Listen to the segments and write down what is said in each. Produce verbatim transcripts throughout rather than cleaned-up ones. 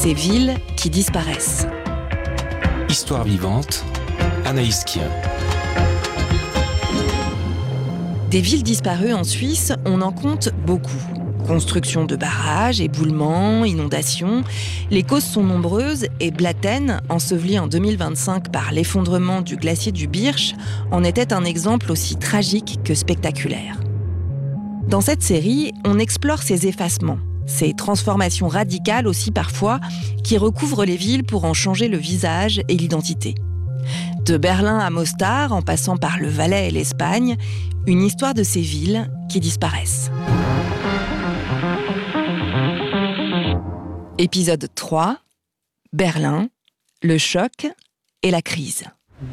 Ces villes qui disparaissent. Histoire vivante, Anaïs Kien. Des villes disparues en Suisse, on en compte beaucoup. Construction de barrages, éboulements, inondations. Les causes sont nombreuses et Blatten, enseveli en deux mille vingt-cinq par l'effondrement du glacier du Birch, en était un exemple aussi tragique que spectaculaire. Dans cette série, on explore ces effacements, ces transformations radicales aussi parfois, qui recouvrent les villes pour en changer le visage et l'identité. De Berlin à Mostar, en passant par le Valais et l'Espagne, une histoire de ces villes qui disparaissent. Épisode trois, Berlin, le choc et la crise.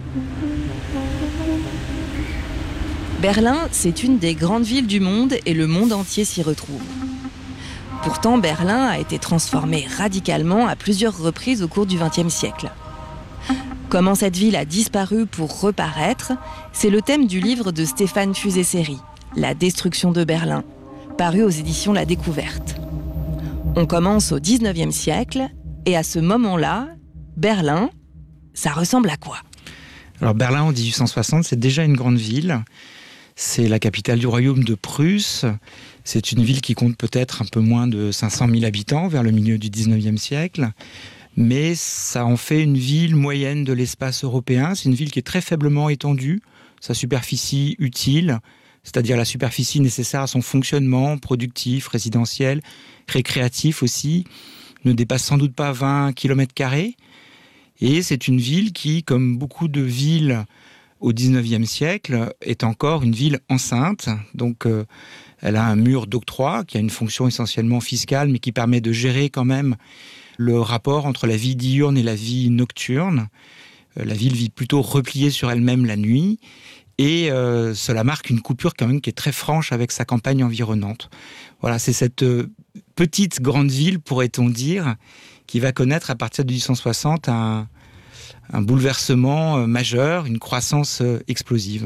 Berlin, c'est une des grandes villes du monde et le monde entier s'y retrouve. Pourtant, Berlin a été transformée radicalement à plusieurs reprises au cours du vingtième siècle. Comment cette ville a disparu pour reparaître, c'est le thème du livre de Stéphane Fusé-Séry, La destruction de Berlin, paru aux éditions La Découverte. On commence au dix-neuvième siècle, et à ce moment-là, Berlin, ça ressemble à quoi ? Alors Berlin en dix-huit cent soixante, c'est déjà une grande ville. C'est la capitale du royaume de Prusse. C'est une ville qui compte peut-être un peu moins de cinq cent mille habitants vers le milieu du dix-neuvième siècle. Mais ça en fait une ville moyenne de l'espace européen. C'est une ville qui est très faiblement étendue. Sa superficie utile, c'est-à-dire la superficie nécessaire à son fonctionnement productif, résidentiel, récréatif aussi, ne dépasse sans doute pas vingt kilomètres carrés. Et c'est une ville qui, comme beaucoup de villes au dix-neuvième siècle, est encore une ville enceinte. Donc, euh, elle a un mur d'octroi qui a une fonction essentiellement fiscale, mais qui permet de gérer quand même le rapport entre la vie diurne et la vie nocturne. Euh, la ville vit plutôt repliée sur elle-même la nuit. Et euh, cela marque une coupure quand même qui est très franche avec sa campagne environnante. Voilà, c'est cette euh, petite grande ville, pourrait-on dire, qui va connaître à partir de dix-huit cent soixante un, un bouleversement euh, majeur, une croissance euh, explosive.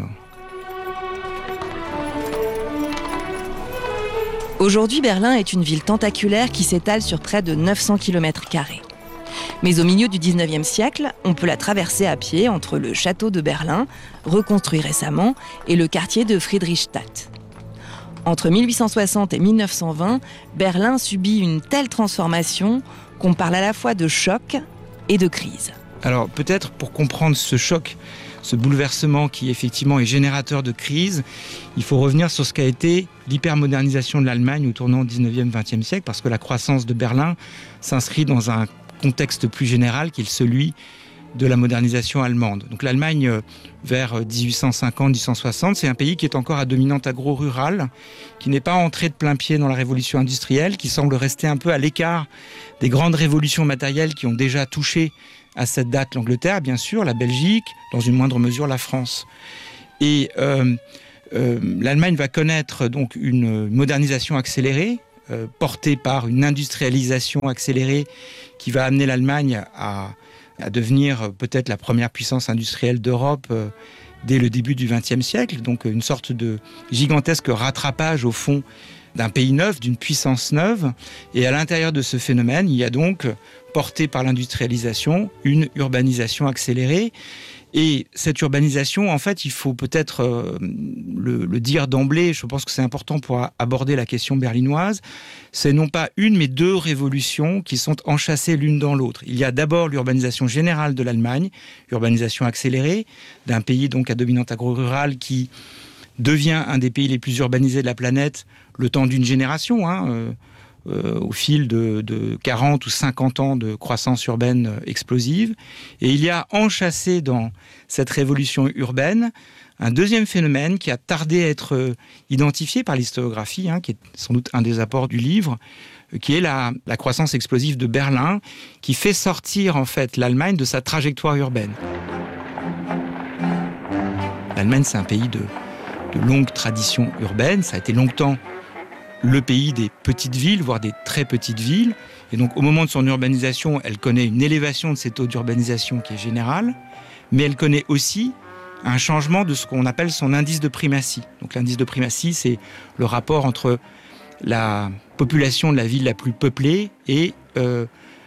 Aujourd'hui, Berlin est une ville tentaculaire qui s'étale sur près de neuf cents kilomètres carrés. Mais au milieu du dix-neuvième siècle, on peut la traverser à pied entre le château de Berlin, reconstruit récemment, et le quartier de Friedrichstadt. Entre mille huit cent soixante et mille neuf cent vingt, Berlin subit une telle transformation qu'on parle à la fois de choc et de crise. Alors peut-être pour comprendre ce choc, ce bouleversement qui effectivement est générateur de crise, il faut revenir sur ce qu'a été l'hypermodernisation de l'Allemagne au tournant dix-neuvième vingtième siècle, parce que la croissance de Berlin s'inscrit dans un contexte plus général qui est celui de la modernisation allemande. Donc l'Allemagne, vers dix-huit cent cinquante à dix-huit cent soixante, c'est un pays qui est encore à dominante agro-rurale, qui n'est pas entré de plein pied dans la révolution industrielle, qui semble rester un peu à l'écart des grandes révolutions matérielles qui ont déjà touché à cette date l'Angleterre, bien sûr, la Belgique, dans une moindre mesure la France. Et euh, euh, l'Allemagne va connaître donc une modernisation accélérée, euh, portée par une industrialisation accélérée qui va amener l'Allemagne à, à devenir peut-être la première puissance industrielle d'Europe euh, dès le début du vingtième siècle. Donc une sorte de gigantesque rattrapage au fond d'un pays neuf, d'une puissance neuve. Et à l'intérieur de ce phénomène, il y a donc, porté par l'industrialisation, une urbanisation accélérée. Et cette urbanisation, en fait, il faut peut-être euh, le, le dire d'emblée, je pense que c'est important pour aborder la question berlinoise, c'est non pas une, mais deux révolutions qui sont enchâssées l'une dans l'autre. Il y a d'abord l'urbanisation générale de l'Allemagne, urbanisation accélérée, d'un pays donc à dominante agro-rurale qui devient un des pays les plus urbanisés de la planète le temps d'une génération, hein, euh, euh, au fil de, de quarante ou cinquante ans de croissance urbaine euh, explosive. Et il y a enchâssé dans cette révolution urbaine un deuxième phénomène qui a tardé à être euh, identifié par l'historiographie, hein, qui est sans doute un des apports du livre, euh, qui est la, la croissance explosive de Berlin, qui fait sortir en fait l'Allemagne de sa trajectoire urbaine. L'Allemagne, c'est un pays de, de longue tradition urbaine. Ça a été longtemps le pays des petites villes, voire des très petites villes. Et donc, au moment de son urbanisation, elle connaît une élévation de ses taux d'urbanisation qui est générale, mais elle connaît aussi un changement de ce qu'on appelle son indice de primatie. Donc, l'indice de primatie, c'est le rapport entre la population de la ville la plus peuplée et euh,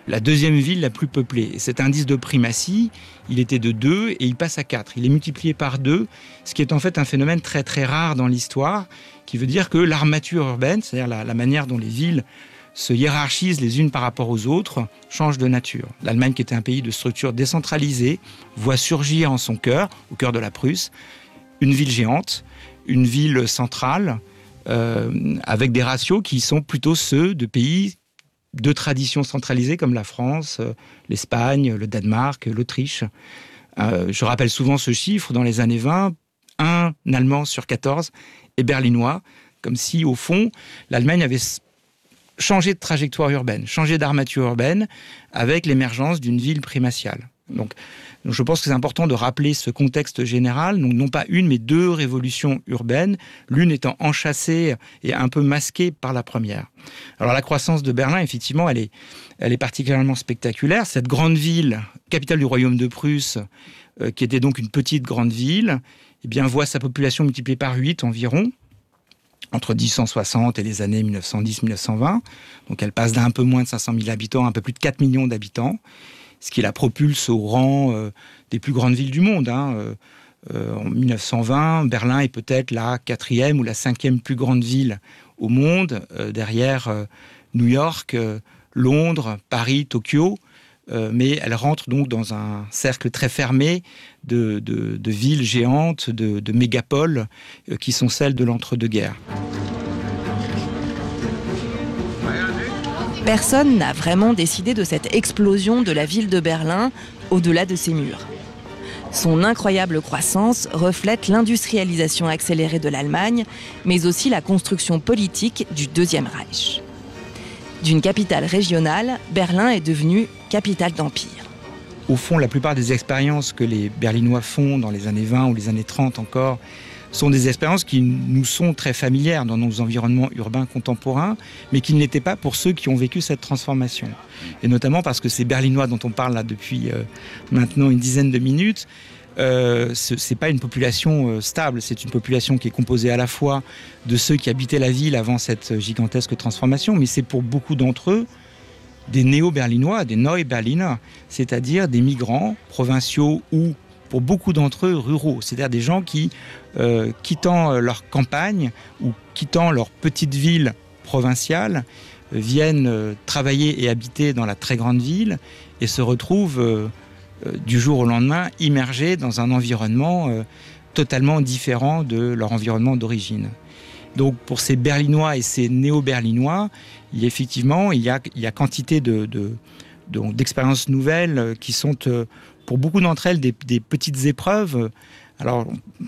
la deuxième ville la plus peuplée. Et cet indice de primatie, il était de deux et il passe à quatre. Il est multiplié par deux, ce qui est en fait un phénomène très très rare dans l'histoire, qui veut dire que l'armature urbaine, c'est-à-dire la, la manière dont les villes se hiérarchisent les unes par rapport aux autres, change de nature. L'Allemagne, qui était un pays de structure décentralisée, voit surgir en son cœur, au cœur de la Prusse, une ville géante, une ville centrale, euh, avec des ratios qui sont plutôt ceux de pays de tradition centralisée comme la France, euh, l'Espagne, le Danemark, l'Autriche. Euh, je rappelle souvent ce chiffre, dans les années vingt, un Allemand sur quatorze est berlinois, comme si, au fond, l'Allemagne avait changé de trajectoire urbaine, changé d'armature urbaine, avec l'émergence d'une ville primatiale. Donc, donc je pense que c'est important de rappeler ce contexte général, donc non pas une, mais deux révolutions urbaines, l'une étant enchâssée et un peu masquée par la première. Alors la croissance de Berlin, effectivement, elle est, elle est particulièrement spectaculaire. Cette grande ville, capitale du royaume de Prusse, euh, qui était donc une petite grande ville, eh bien, voit sa population multipliée par huit environ, entre dix cent soixante et les années mille neuf cent dix mille neuf cent vingt. Donc elle passe d'un peu moins de cinq cent mille habitants à un peu plus de quatre millions d'habitants, ce qui la propulse au rang euh, des plus grandes villes du monde. Hein. Euh, euh, en mille neuf cent vingt, Berlin est peut-être la quatrième ou la cinquième plus grande ville au monde, euh, derrière euh, New York, euh, Londres, Paris, Tokyo. Euh, mais elle rentre donc dans un cercle très fermé de, de, de villes géantes, de, de mégapoles, euh, qui sont celles de l'entre-deux-guerres. Personne n'a vraiment décidé de cette explosion de la ville de Berlin au-delà de ses murs. Son incroyable croissance reflète l'industrialisation accélérée de l'Allemagne, mais aussi la construction politique du Deuxième Reich. D'une capitale régionale, Berlin est devenue capitale d'empire. Au fond, la plupart des expériences que les Berlinois font dans les années vingt ou les années trente encore sont des expériences qui nous sont très familières dans nos environnements urbains contemporains, mais qui ne l'étaient pas pour ceux qui ont vécu cette transformation. Et notamment parce que ces Berlinois dont on parle là depuis euh, maintenant une dizaine de minutes, euh, ce n'est pas une population euh, stable, c'est une population qui est composée à la fois de ceux qui habitaient la ville avant cette gigantesque transformation, mais c'est pour beaucoup d'entre eux des néo-berlinois, des Neu-Berliner, c'est-à-dire des migrants provinciaux ou, pour beaucoup d'entre eux, ruraux, c'est-à-dire des gens qui, euh, quittant leur campagne ou quittant leur petite ville provinciale, euh, viennent euh, travailler et habiter dans la très grande ville et se retrouvent euh, euh, du jour au lendemain immergés dans un environnement euh, totalement différent de leur environnement d'origine. Donc pour ces Berlinois et ces néo-berlinois, il y a effectivement il y a, il y a quantité de, de, de, d'expériences nouvelles qui sont, pour beaucoup d'entre elles, des, des petites épreuves. Alors,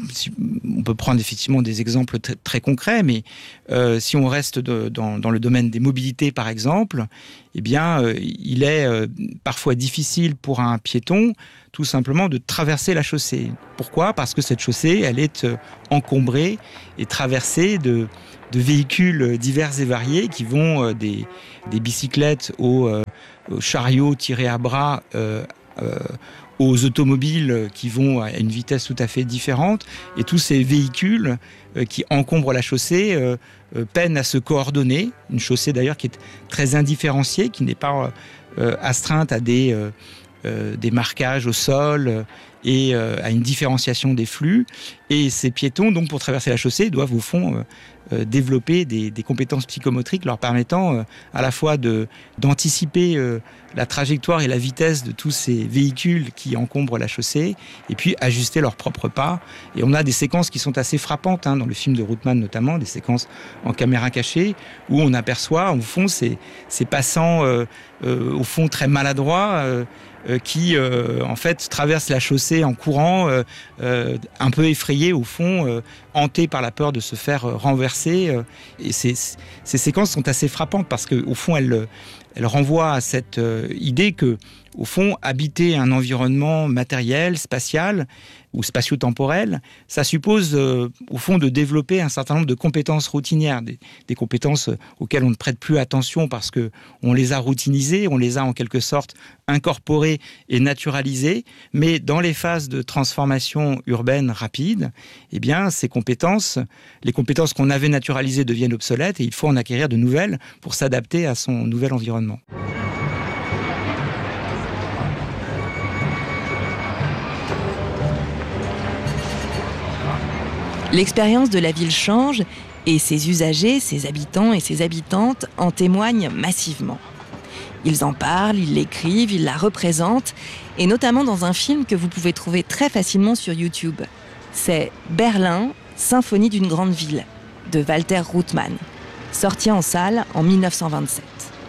on peut prendre effectivement des exemples très, très concrets, mais euh, si on reste de, dans, dans le domaine des mobilités, par exemple, eh bien, euh, il est euh, parfois difficile pour un piéton, tout simplement, de traverser la chaussée. Pourquoi ? Parce que cette chaussée, elle est euh, encombrée et traversée de, de véhicules divers et variés qui vont euh, des, des bicyclettes aux, euh, aux chariots tirés à bras, euh, euh, aux automobiles qui vont à une vitesse tout à fait différente. Et tous ces véhicules euh, qui encombrent la chaussée euh, euh, peinent à se coordonner. Une chaussée d'ailleurs qui est très indifférenciée, qui n'est pas euh, astreinte à des, euh, euh, des marquages au sol euh, et euh, à une différenciation des flux. Et ces piétons, donc, pour traverser la chaussée, doivent au fond euh, euh, développer des, des compétences psychomotriques leur permettant euh, à la fois de, d'anticiper euh, la trajectoire et la vitesse de tous ces véhicules qui encombrent la chaussée, et puis ajuster leurs propres pas. Et on a des séquences qui sont assez frappantes, hein, dans le film de Ruttmann notamment, des séquences en caméra cachée, où on aperçoit, au fond, ces, ces passants, euh, euh, au fond, très maladroits, euh, euh, qui, euh, en fait, traversent la chaussée en courant, euh, euh, un peu effrayés, au fond, euh, hantés par la peur de se faire euh, renverser. Euh, et ces, ces séquences sont assez frappantes, parce qu'au fond, elles... Elle renvoie à cette euh, idée que, au fond, habiter un environnement matériel, spatial ou spatio-temporel, ça suppose, euh, au fond, de développer un certain nombre de compétences routinières, des, des compétences auxquelles on ne prête plus attention parce qu'on les a routinisées, on les a en quelque sorte incorporées et naturalisées, mais dans les phases de transformation urbaine rapide, eh bien, ces compétences, les compétences qu'on avait naturalisées deviennent obsolètes et il faut en acquérir de nouvelles pour s'adapter à son nouvel environnement. L'expérience de la ville change et ses usagers, ses habitants et ses habitantes en témoignent massivement. Ils en parlent, ils l'écrivent, ils la représentent, et notamment dans un film que vous pouvez trouver très facilement sur YouTube. C'est Berlin, Symphonie d'une grande ville, de Walter Ruttmann, sorti en salle en mille neuf cent vingt-sept.